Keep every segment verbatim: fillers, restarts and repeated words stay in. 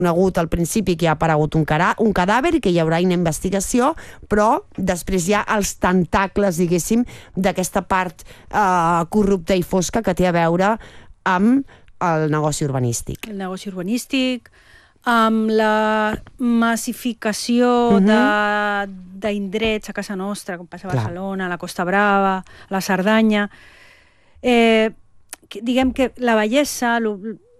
conegut al principi que hi ha aparegut un, cara, un cadàver i que hi haurà una investigació, però després hi ha els tentacles, diguéssim, d'aquesta part eh, corrupta i fosca que té a veure amb el negoci urbanístic. El negoci urbanístic, amb la massificació Mhm. d'indrets a casa nostra, com passa a Clar. Barcelona, a la Costa Brava, a la Cerdanya. Eh, que, diguem que la bellesa lo,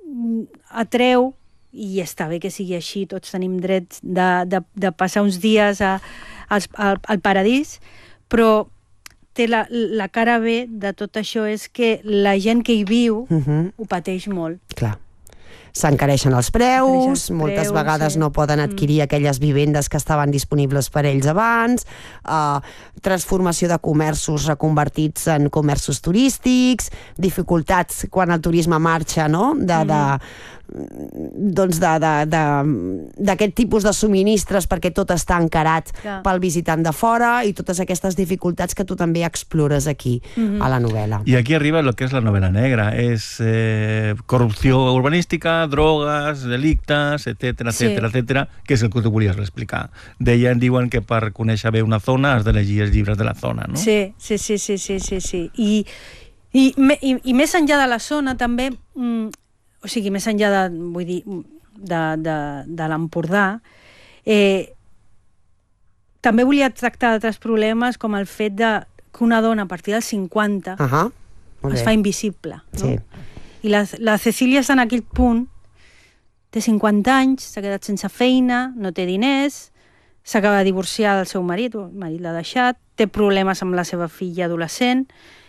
atreu, i està bé que sigui així, tots tenim dret de, de, de passar uns dies a, al, al paradís, però té la, la cara B de tot això és que la gent que hi viu Mhm. ho pateix molt. Clar. S'encareixen els preus, S'encareixen els moltes preus, vegades sí. no poden adquirir mm. aquelles vivendes que estaven disponibles per ells abans, uh, transformació de comerços reconvertits en comerços turístics, dificultats quan el turisme marxa, no?, de, mm. de doncs d'aquest tipus de subministres perquè tot està encarat Clar. pel visitant de fora i totes aquestes dificultats que tu també explores aquí Mhm. a la novel·la. Y aquí arriba lo que es la novela negra, es eh, corrupció urbanística, drogues, delictes, etcètera, Sí. etcètera, etcètera, que és el que tu volies explicar. Deia, diuen que per conèixer bé una zona has de llegir els llibres de la zona, no? Sí, sí, sí, sí, sí, sí, sí. I, i, me- i, i més enllà de la zona també, mm, o sigui, més enllà de, vull dir, de, de, de l'Empordà, eh, també volia tractar d'altres problemes com el fet de que una dona a partir dels cinquanta Ahà, molt es bé. fa invisible. No? Sí. I la, la Cecília està en aquell punt, té cinquanta anys, s'ha quedat sense feina, no té diners, s'acaba de divorciar del seu marit, el marit l'ha deixat, té problemes amb la seva filla adolescent,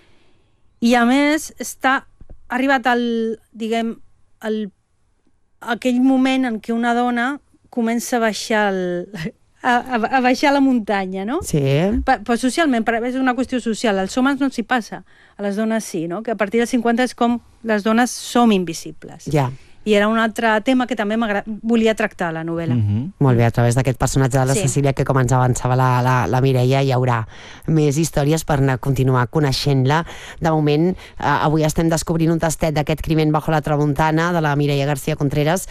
i a més està ha arribat al, diguem, al, aquell moment en què una dona comença a baixar el, a, a, a baixar la muntanya, no? Sí. Pa, però socialment, per, és una qüestió social. Als homes no s'hi passa, a les dones sí, no? Que a partir dels cinquanta és com les dones som invisibles. Ja. I era un altre tema que també volia tractar a la novel·la. Mhm. Molt bé, a través d'aquest personatge de la Sí. Cecília, que com ens avançava la, la, la Mireia, hi haurà més històries per anar, continuar coneixent-la. De moment, eh, avui estem descobrint un tastet d'aquest Crimen bajo la tramuntana, de la Mireia García Contreras,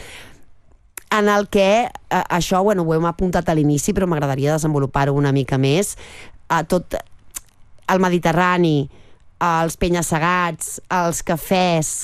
en el que, eh, això, bueno, ho hem apuntat a l'inici, però m'agradaria desenvolupar-ho una mica més, a tot el Mediterrani, els penya-segats, els cafès,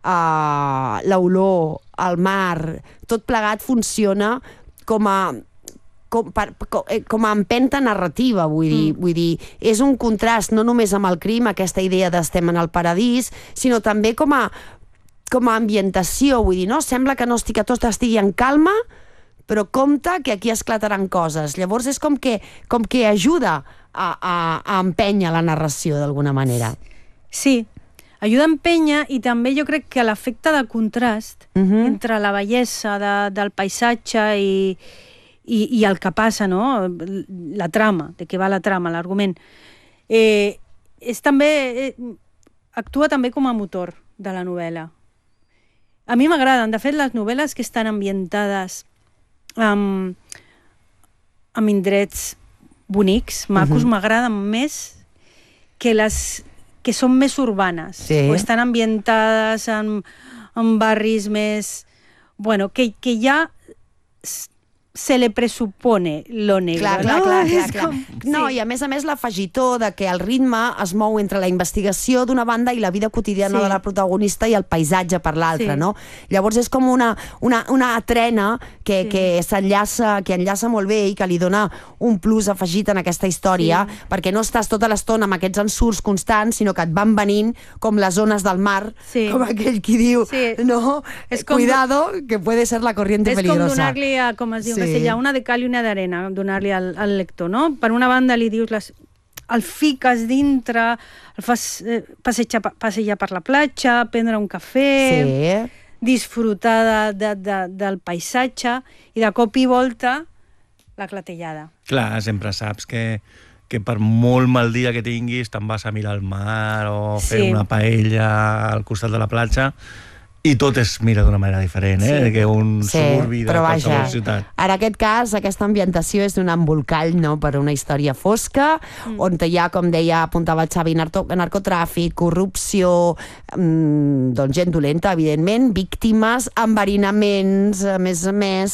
Uh, l'olor, el mar, tot plegat funciona com a com, per, com, com a empenta narrativa, vull dir, mm. vull dir, és un contrast no només amb el crim, aquesta idea d'estem en el paradís, sinó també com a com a ambientació, vull dir, no? Sembla que no estigui, que tot estigui en calma, però compte que aquí esclataran coses. Llavors és com que, com que ajuda a, a, a empènyer la narració d'alguna manera. Sí, ajuda a empènyer, i també jo crec que l'efecte de contrast Uh -huh. entre la bellesa de, del paisatge i, i, i el que passa, no? La trama, de què va la trama, l'argument, eh, és també, eh, actua també com a motor de la novel·la. A mi m'agraden, de fet, les novel·les que estan ambientades amb, amb indrets bonics, macos, Mhm. m'agraden més que les que són més urbanes, Sí. o estan ambientades en, en barris més... Bueno, que, que ja s- se le presupone lo negro, Clar, clar, no? clar, clar, És clar. com- No, sí. i a més a més l'afegitó de que el ritme es mou entre la investigació d'una banda i la vida quotidiana Sí. de la protagonista i el paisatge per l'altra, Sí. no? Llavors és com una, una, una trena que, Sí. que s'enllaça, que enllaça molt bé i que li dona un plus afegit en aquesta història, Sí. perquè no estàs tota l'estona amb aquests ensurts constants, sinó que et van venint com les ones del mar, Sí. com aquell qui diu, Sí. no? És com- Cuidado, que puede ser la corriente És com peligrosa. donar-li, a, com es diu en Sí. castellà, una de cal i una d'arena, donar-li al, al lector, no? Per una banda li dius, les, el fiques dintre, el fas eh, passejar, passejar per la platja, prendre un cafè, Sí. disfrutar de, de, de, del paisatge, i de cop i volta la clatellada. Clar, sempre saps que, que per molt mal dia que tinguis te'n vas a mirar el mar o fer Sí. una paella al costat de la platja I tot es mira d'una manera diferent, eh? Sí. Que un Sí, suburbi de però vaja, qualsevol ciutat. en aquest cas, aquesta ambientació és d'un embolcall, no?, per una història fosca, mm. on hi ha, com deia, apuntava el Xavi, narco narcotràfic, corrupció, mmm, doncs gent dolenta, evidentment, víctimes, enverinaments, a més a més,